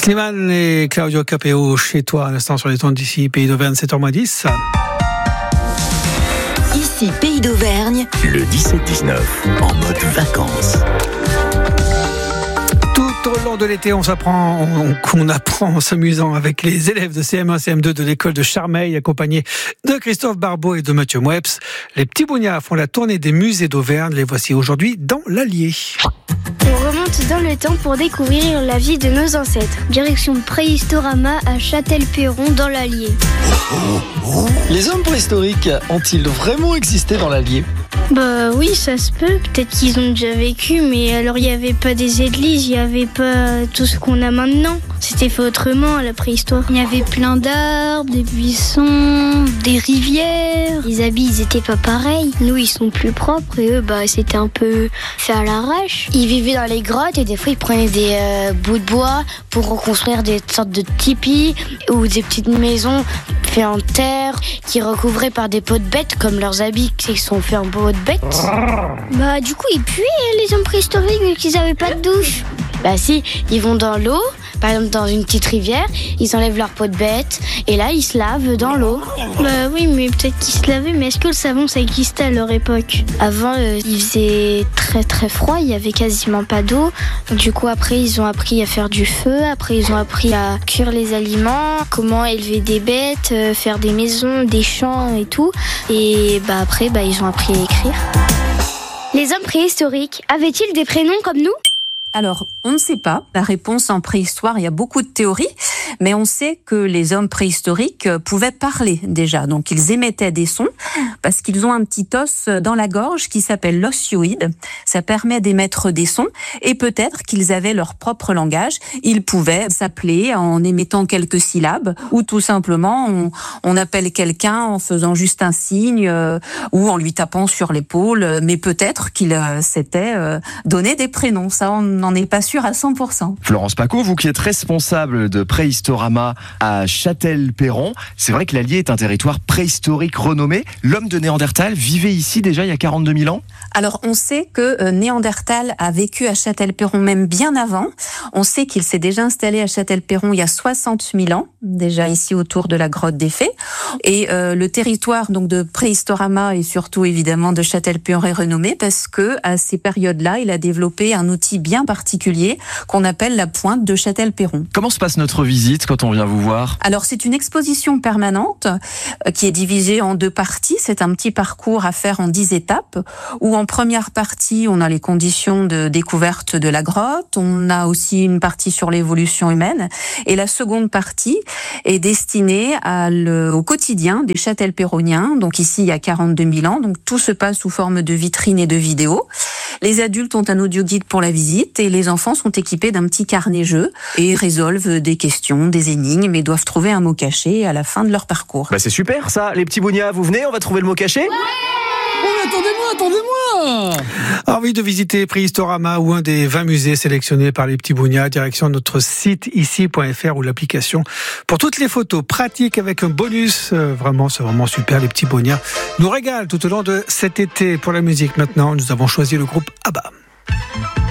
Slimane et Claudio Capéo chez toi, à l'instant sur les temps d'ici, Pays d'Auvergne, 7h10. Ici, Pays d'Auvergne, le 17-19, en mode vacances. Tout au long de l'été, on apprend en s'amusant avec les élèves de CM1, CM2 de l'école de Charmeil, accompagnés de Christophe Barbeau et de Mathieu Moueps. Les petits bougnats font la tournée des musées d'Auvergne. Les voici aujourd'hui dans l'Allier. On remonte dans le temps pour découvrir la vie de nos ancêtres. Direction Préhistorama à Châtel-Perron dans l'Allier. Les hommes préhistoriques ont-ils vraiment existé dans l'Allier ? Bah oui, ça se peut. Peut-être qu'ils ont déjà vécu, mais alors il n'y avait pas des églises, il n'y avait pas tout ce qu'on a maintenant. C'était fait autrement à la préhistoire. Il y avait plein d'arbres, des buissons, des rivières. Les habits, ils étaient pas pareils. Nous, ils sont plus propres et eux, c'était un peu fait à l'arrache. Ils vivaient dans les grottes et des fois, ils prenaient des bouts de bois pour reconstruire des sortes de tipis ou des petites maisons faites en terre qui recouvraient par des peaux de bêtes comme leurs habits qui sont faits en peau de bêtes. Du coup, ils puaient les hommes préhistoriques vu qu'ils n'avaient pas de douche. Si, ils vont dans l'eau, par exemple dans une petite rivière, ils enlèvent leur peau de bête et là ils se lavent dans l'eau. Oui, mais peut-être qu'ils se lavaient, mais est-ce que le savon ça existait à leur époque ? Avant, il faisait très très froid, il y avait quasiment pas d'eau. Du coup après ils ont appris à faire du feu, après ils ont appris à cuire les aliments, comment élever des bêtes, faire des maisons, des champs et tout. Et après ils ont appris à écrire. Les hommes préhistoriques avaient-ils des prénoms comme nous ? Alors, on ne sait pas. La réponse en préhistoire, il y a beaucoup de théories, mais on sait que les hommes préhistoriques pouvaient parler déjà. Donc, ils émettaient des sons parce qu'ils ont un petit os dans la gorge qui s'appelle l'osioïde. Ça permet d'émettre des sons et peut-être qu'ils avaient leur propre langage. Ils pouvaient s'appeler en émettant quelques syllabes ou tout simplement on appelle quelqu'un en faisant juste un signe ou en lui tapant sur l'épaule. Mais peut-être qu'ils s'étaient donné des prénoms. Ça, on n'en est pas sûr à 100%. Florence Paco, vous qui êtes responsable de Préhistorama à Châtel-Perron, c'est vrai que l'Allier est un territoire préhistorique renommé. L'homme de Néandertal vivait ici déjà il y a 42 000 ans ? Alors, on sait que Néandertal a vécu à Châtel-Perron même bien avant. On sait qu'il s'est déjà installé à Châtel-Perron il y a 60 000 ans, déjà ici autour de la grotte des Fées. Et le territoire donc de Préhistorama et surtout évidemment de Châtel-Perron est renommé parce que à ces périodes-là, il a développé un outil bien particulier qu'on appelle la pointe de Châtel-Perron. Comment se passe notre visite quand on vient vous voir ? Alors, c'est une exposition permanente qui est divisée en 2 parties. C'est un petit parcours à faire en 10 étapes où en première partie, on a les conditions de découverte de la grotte. On a aussi une partie sur l'évolution humaine. Et la seconde partie est destinée au quotidien des Châtel-Perroniens. Donc ici, il y a 42 000 ans. Donc tout se passe sous forme de vitrines et de vidéos. Les adultes ont un audio-guide pour la visite et les enfants sont équipés d'un petit carnet-jeu et résolvent des questions, des énigmes et doivent trouver un mot caché à la fin de leur parcours. C'est super ça, les petits bougnats, vous venez, on va trouver le mot caché ? Ouais ! Attendez-moi Envie de visiter Préhistorama ou un des 20 musées sélectionnés par les petits bougnats, direction notre site ici.fr ou l'application pour toutes les photos pratiques avec un bonus. C'est vraiment super, les petits bougnats nous régalent tout au long de cet été. Pour la musique maintenant, nous avons choisi le groupe ABBA.